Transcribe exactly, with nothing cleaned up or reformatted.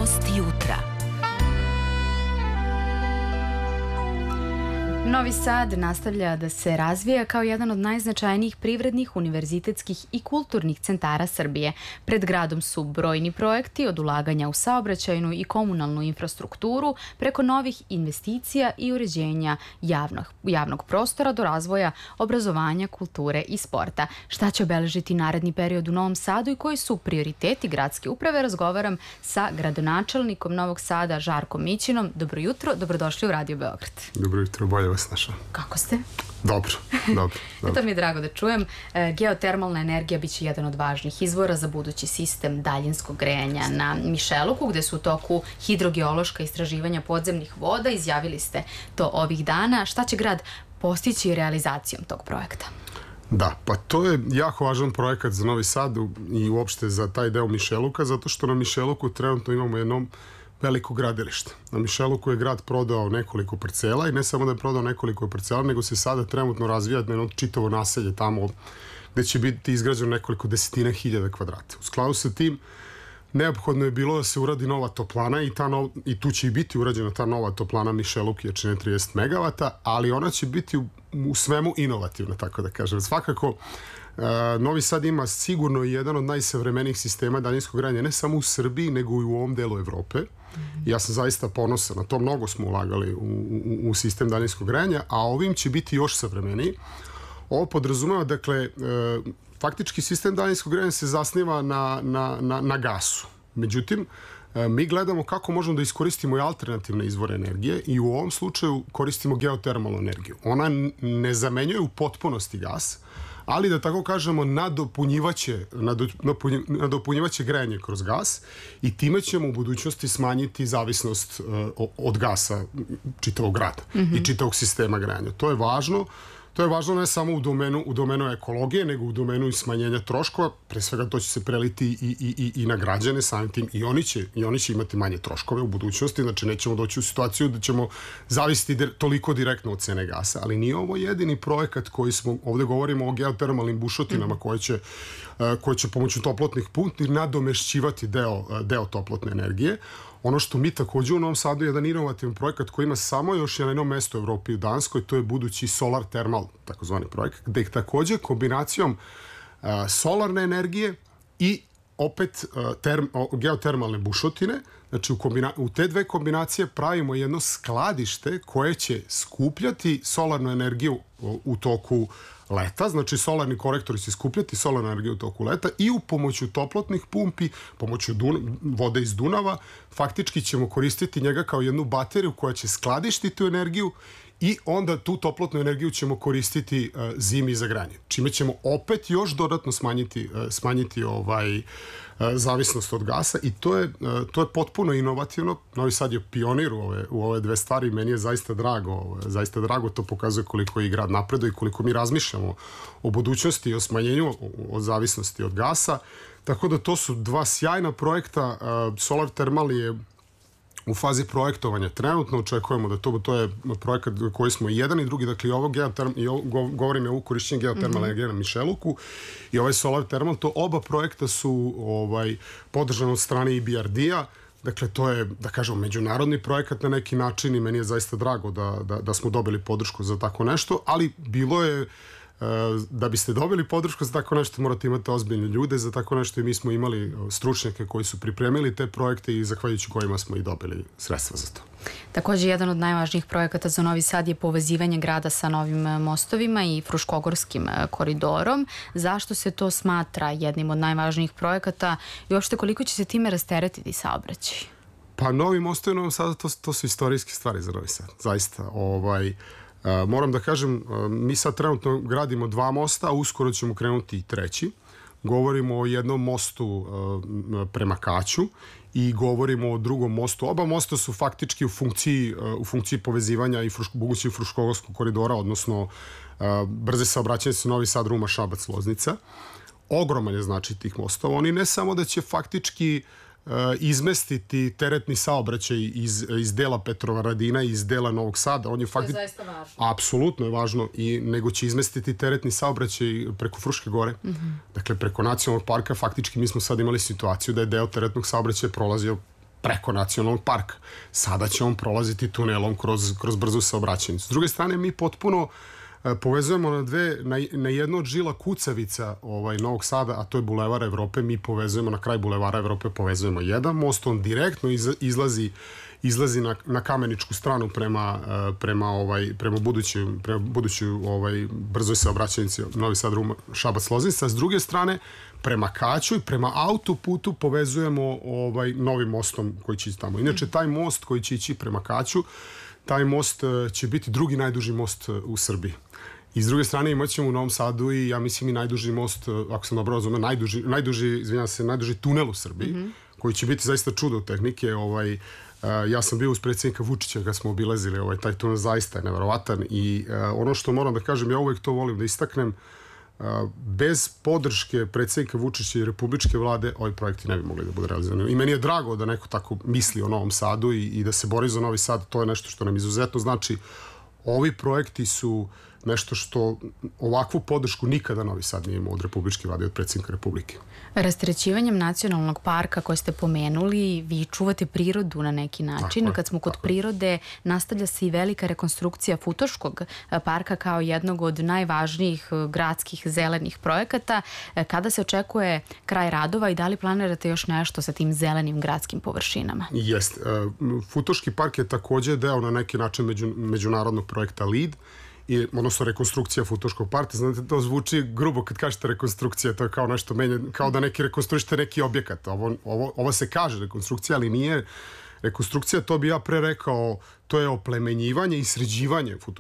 Most jutra. Novi Sad nastavlja da se razvija kao jedan od najznačajnijih privrednih, univerzitetskih i kulturnih centara Srbije. Pred gradom su brojni projekti od ulaganja u saobraćajnu i komunalnu infrastrukturu preko novih investicija i uređenja javnog, javnog prostora do razvoja obrazovanja, kulture i sporta. Šta će obeležiti naredni period u Novom Sadu i koji su prioriteti gradske uprave? Razgovaram sa gradonačelnikom Novog Sada, Žarkom Mićinom. Dobro jutro, dobrodošli u Radio Beograd. Dobro jutro, bolje vas našao. Kako ste? Dobro, dobro. dobro. To mi je drago da čujem. E, geotermalna energija biće jedan od važnih izvora za budući sistem daljinskog grejanja na Mišeluku, gde su u toku hidrogeološka istraživanja podzemnih voda. Izjavili ste to ovih dana. Šta će grad postići realizacijom tog projekta? Da, pa to je jako važan projekat za Novi Sad i uopšte za taj deo Mišeluka, zato što na Mišeluku trenutno imamo jedno veliko gradilište. Na Mišeluku je grad prodao nekoliko parcela i ne samo da je prodao nekoliko parcela, nego se sada trenutno razvija jedno čitavo naselje tamo gde će biti izgrađeno nekoliko desetina hiljada kvadrata. U skladu sa tim, neophodno je bilo da se uradi nova toplana i, ta nov, i tu će i biti urađena ta nova toplana Mišeluk jačine trideset megavata, ali ona će biti u, u svemu inovativna, tako da kažem. Svakako, Uh, Novi Sad ima sigurno jedan od najsavremenijih sistema daljinskog grejanja, ne samo u Srbiji, nego i u ovom delu Evrope. Mm-hmm. Ja sam zaista ponosan na to, mnogo smo ulagali u, u, u sistem daljinskog grejanja, a ovim će biti još savremeniji. Ovo podrazumeva, dakle, uh, faktički sistem daljinskog grejanja se zasniva na, na, na, na gasu. Međutim, uh, mi gledamo kako možemo da iskoristimo i alternativne izvore energije i u ovom slučaju koristimo geotermalnu energiju. Ona ne zamenjuje u potpunosti gas, ali da tako kažemo nadopunjivaće, nadopunjivaće grejanje kroz gas i time ćemo u budućnosti smanjiti zavisnost uh, od gasa čitavog grada mm-hmm. i čitavog sistema grejanja. To je važno. To je važno ne samo u domenu, u domenu ekologije, nego u domenu i smanjenja troškova. Pre svega to će se preliti i, i, i, i na građane, samim tim i oni, će, i oni će imati manje troškove u budućnosti, znači nećemo doći u situaciju da ćemo zavisiti dir, toliko direktno od cene gasa, ali nije ovo jedini projekat koji smo, ovde govorimo o geotermalnim bušotinama koje će, koje će pomoću toplotnih pumpi nadomešćivati deo, deo toplotne energije. Ono što mi takođe u Novom Sadu je jedan inovativan projekat koji ima samo još jedno mesto u Evropi, u Danskoj, to je budući Solar Thermal, takozvani projekat, gde je takođe kombinacijom uh, solarne energije i opet uh, term, uh, geotermalne bušotine, znači u, kombina, u te dve kombinacije pravimo jedno skladište koje će skupljati solarnu energiju u, u toku leta, znači solarni korektori će skupljati solarnu energiju u toku leta i u pomoću toplotnih pumpi, pomoću Dun- vode iz Dunava, faktički ćemo koristiti njega kao jednu bateriju koja će skladištiti tu energiju i onda tu toplotnu energiju ćemo koristiti uh, zimi za grejanje. Čime ćemo opet još dodatno smanjiti, uh, smanjiti ovaj, uh, zavisnost od gasa i to je, uh, to je potpuno inovativno. Novi Sad je pionir u ove, u ove dve stvari i meni je zaista drago. Uh, zaista drago, to pokazuje koliko je i grad napreduje i koliko mi razmišljamo o budućnosti i o smanjenju od zavisnosti od gasa. Tako da to su dva sjajna projekta. Uh, Solar Thermal je u fazi projektovanja. Trenutno očekujemo da to, to je projekat koji smo i jedan i drugi, dakle i ovo geoterm, i ovo, govorim je o korišćenju geotermalne mm-hmm. energije na Mišeluku i ovaj Solar Thermal, to oba projekta su ovaj, podržani od strane I B R D-a. Dakle, to je, da kažemo, međunarodni projekat na neki način i meni je zaista drago da, da, da smo dobili podršku za tako nešto, ali bilo je da biste dobili podršku za tako nešto morate imati ozbiljne ljude za tako nešto i mi smo imali stručnjake koji su pripremili te projekte i zahvaljujući kojima smo i dobili sredstva za to. Također, jedan od najvažnijih projekata za Novi Sad je povezivanje grada sa novim mostovima i Fruškogorskim koridorom. Zašto se to smatra jednim od najvažnijih projekata i uopšte koliko će se time rasteretiti saobraćaj? Pa novi mostovi u Novom Sadu, to, to su istorijske stvari za Novi Sad. Zaista, ovaj... Uh, moram da kažem, uh, mi sad trenutno gradimo dva mosta, a uskoro ćemo krenuti i treći. Govorimo o jednom mostu uh, prema Kaću i govorimo o drugom mostu. Oba mosta su faktički u funkciji, uh, u funkciji povezivanja i fruško, budućeg Fruškogorskog koridora, odnosno uh, brze saobraćajnice su Novi Sad, Ruma, Šabac, Loznica. Ogroman je znači tih mostova. Oni ne samo da će faktički izmestiti teretni saobraćaj iz, iz dela Petrovaradina i iz dela Novog Sada. On je faktički, to je zaista važno. Apsolutno je važno, i nego će izmestiti teretni saobraćaj preko Fruške gore. Mm-hmm. Dakle, preko nacionalnog parka faktički mi smo sad imali situaciju da je deo teretnog saobraćaja prolazio preko nacionalnog parka. Sada će on prolaziti tunelom kroz, kroz brzu saobraćajnicu. S druge strane, mi potpuno povezujemo na dve, na, na jedno od žila kucavica ovaj, Novog Sada, a to je Bulevar Evrope, mi povezujemo na kraj Bulevara Evrope, povezujemo jedan most, on direktno iz, izlazi izlazi na, na Kameničku stranu prema, prema, ovaj, prema budućoj, prema budućoj ovaj, brzoj saobraćajnici Novi Sad, Ruma, Šabac, Loznica. S druge strane, prema Kaću i prema autoputu povezujemo ovaj, novim mostom koji će ići tamo. Inače, taj most koji će ići prema Kaću, taj most će biti drugi najduži most u Srbiji. I s druge strane imat ćemo u Novom Sadu i ja mislim i najduži most, ako sam dobro razumio, najduži, najduži, izvinjam se, najduži tunel u Srbiji, mm-hmm. koji će biti zaista čudo tehnike. Ovaj, Uh, ja sam bio uz predsjednika Vučića kad smo obilazili ovaj, taj tunel, zaista je neverovatan i uh, ono što moram da kažem, ja uvek to volim da istaknem, uh, bez podrške predsjednika Vučića i republičke vlade ovi projekti ne bi mogli da budu realizovani. I meni je drago da neko tako misli o Novom Sadu i, i da se bori za Novi Sad, to je nešto što nam izuzetno znači. Ovi projekti su nešto što ovakvu podršku nikada Novi Sad nije imao od republičke vlade i od predsjednika Republike. Rastrećivanjem nacionalnog parka koji ste pomenuli, vi čuvate prirodu na neki način. Tako Kad smo kod prirode, nastavlja se i velika rekonstrukcija Futoškog parka kao jednog od najvažnijih gradskih zelenih projekata. Kada se očekuje kraj radova i da li planirate još nešto sa tim zelenim gradskim površinama? Jeste. Futoški park je također deo na neki način među, međunarodnog projekta LEED, i, odnosno rekonstrukcija Futoškog parka. Znate, to zvuči grubo kad kažete rekonstrukcija, to je kao nešto menje, kao da neki rekonstruište neki objekat. Ovo, ovo, ovo se kaže rekonstrukcija, ali nije rekonstrukcija, to bi ja pre rekao, to je oplemenjivanje i sređivanje Futoškog